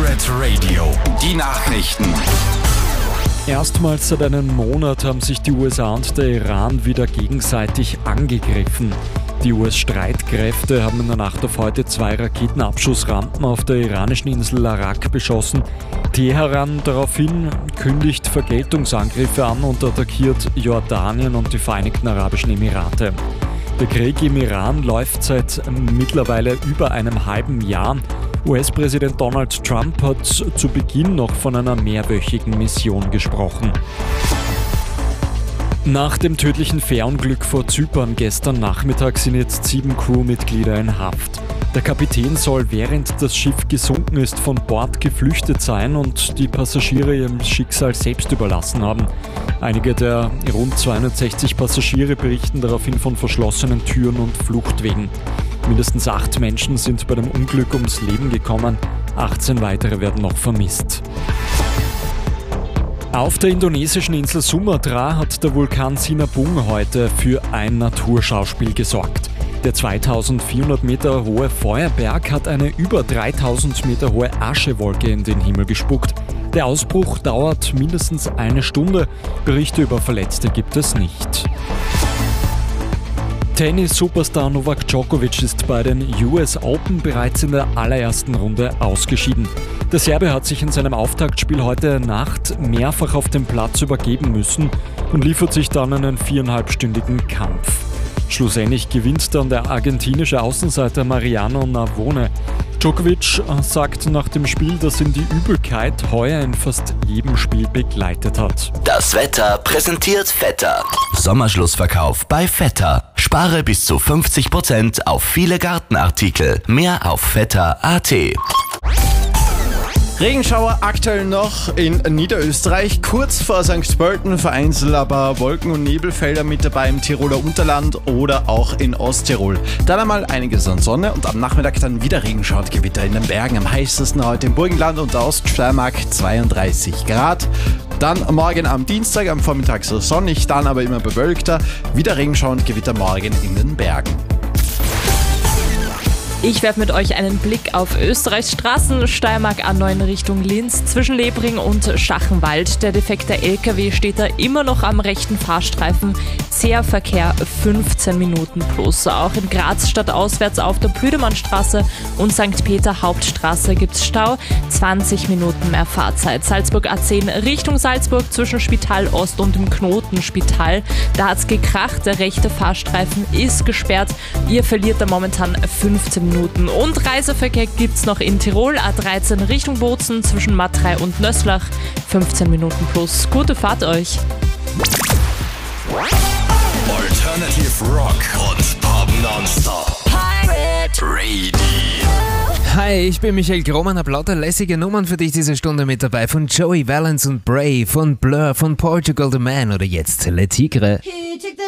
Pirate Radio, die Nachrichten. Erstmals seit einem Monat haben sich die USA und der Iran wieder gegenseitig angegriffen. Die US-Streitkräfte haben in der Nacht auf heute 2 Raketenabschussrampen auf der iranischen Insel Arak beschossen. Teheran daraufhin kündigt Vergeltungsangriffe an und attackiert Jordanien und die Vereinigten Arabischen Emirate. Der Krieg im Iran läuft seit mittlerweile über einem halben Jahr. US-Präsident Donald Trump hat zu Beginn noch von einer mehrwöchigen Mission gesprochen. Nach dem tödlichen Fährunglück vor Zypern gestern Nachmittag sind jetzt 7 Crewmitglieder in Haft. Der Kapitän soll, während das Schiff gesunken ist, von Bord geflüchtet sein und die Passagiere ihrem Schicksal selbst überlassen haben. Einige der rund 260 Passagiere berichten daraufhin von verschlossenen Türen und Fluchtwegen. Mindestens 8 Menschen sind bei dem Unglück ums Leben gekommen, 18 weitere werden noch vermisst. Auf der indonesischen Insel Sumatra hat der Vulkan Sinabung heute für ein Naturschauspiel gesorgt. Der 2400 Meter hohe Feuerberg hat eine über 3000 Meter hohe Aschewolke in den Himmel gespuckt. Der Ausbruch dauert mindestens eine Stunde. Berichte über Verletzte gibt es nicht. Tennis-Superstar Novak Djokovic ist bei den US Open bereits in der allerersten Runde ausgeschieden. Der Serbe hat sich in seinem Auftaktspiel heute Nacht mehrfach auf dem Platz übergeben müssen und liefert sich dann einen 4,5-stündigen Kampf. Schlussendlich gewinnt dann der argentinische Außenseiter Mariano Navone. Djokovic sagt nach dem Spiel, dass ihn die Übelkeit heuer in fast jedem Spiel begleitet hat. Das Wetter präsentiert Vetter. Sommerschlussverkauf bei Vetter. Spare bis zu 50% auf viele Gartenartikel. Mehr auf vetter.at. Regenschauer aktuell noch in Niederösterreich, kurz vor St. Pölten, vereinzelt aber Wolken- und Nebelfelder mit dabei im Tiroler Unterland oder auch in Osttirol. Dann einmal einiges an Sonne und am Nachmittag dann wieder Regenschauer und Gewitter in den Bergen. Am heißesten heute im Burgenland und der Oststeiermark 32 Grad. Dann morgen am Dienstag, am Vormittag so sonnig, dann aber immer bewölkter. Wieder Regenschauer und Gewitter morgen in den Bergen. Ich werfe mit euch einen Blick auf Österreichs Straßen. Steiermark A9 Richtung Linz, zwischen Lebring und Schachenwald. Der defekte LKW steht da immer noch am rechten Fahrstreifen. Zäher Verkehr 15 Minuten plus. Auch in Graz stadtauswärts auf der Blüdemannstraße und St. Peter Hauptstraße gibt's Stau. 20 Minuten mehr Fahrzeit. Salzburg A10 Richtung Salzburg zwischen Spital Ost und dem Knotenspital. Da hat's gekracht. Der rechte Fahrstreifen ist gesperrt. Ihr verliert da momentan 15 Minuten. Und Reiseverkehr gibt's noch in Tirol, A13 Richtung Bozen zwischen Matrei und Nösslach, 15 Minuten plus. Gute Fahrt euch! Alternative Rock und Pop nonstop. Pirate Radio. Hi, ich bin Michael Grohmann, hab lauter lässige Nummern für dich diese Stunde mit dabei. Von Joey Valence und Bray, von Blur, von Portugal the Man oder jetzt Le Tigre.